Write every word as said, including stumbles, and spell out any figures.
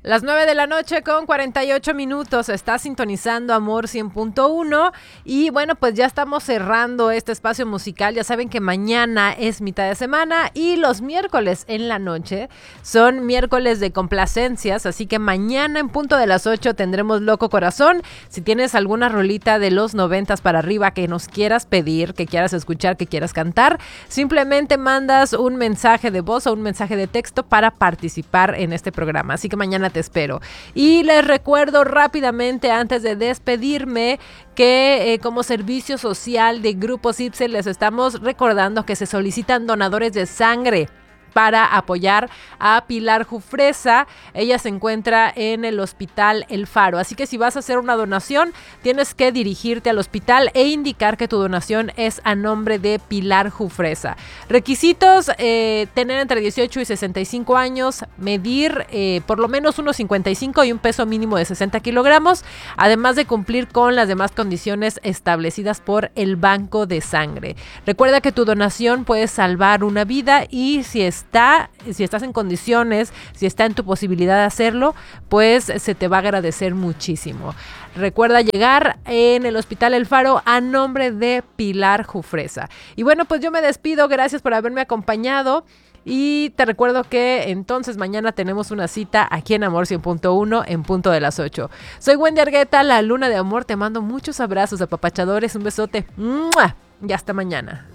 Las nueve de la noche con cuarenta y ocho minutos, está sintonizando Amor cien punto uno y bueno, pues ya estamos cerrando este espacio musical. Ya saben que mañana es mitad de semana y los miércoles en la noche son miércoles de complacencias, así que mañana en punto de las ocho tendremos Loco Corazón. Si tienes alguna rolita de los noventas para arriba que nos quieras pedir, que quieras escuchar, que quieras cantar, simplemente mandas un mensaje de voz o un mensaje de texto para participar en este programa, así que mañana te espero. Y les recuerdo rápidamente antes de despedirme que eh, como servicio social de Grupo Sipse les estamos recordando que se solicitan donadores de sangre para apoyar a Pilar Jufresa. Ella se encuentra en el Hospital El Faro, así que si vas a hacer una donación, tienes que dirigirte al hospital e indicar que tu donación es a nombre de Pilar Jufresa. Requisitos, eh, tener entre dieciocho y sesenta y cinco años, medir eh, por lo menos uno cincuenta y cinco y un peso mínimo de sesenta kilogramos, además de cumplir con las demás condiciones establecidas por el Banco de Sangre. Recuerda que tu donación puede salvar una vida y si es Está, si estás en condiciones, si está en tu posibilidad de hacerlo, pues se te va a agradecer muchísimo. Recuerda llegar en el Hospital El Faro a nombre de Pilar Jufresa. Y bueno, pues yo me despido, gracias por haberme acompañado. Y te recuerdo que entonces mañana tenemos una cita aquí en Amor cien punto uno en punto de las ocho. Soy Wendy Argueta, la Luna de Amor. Te mando muchos abrazos apapachadores, un besote. ¡Mua! Y hasta mañana.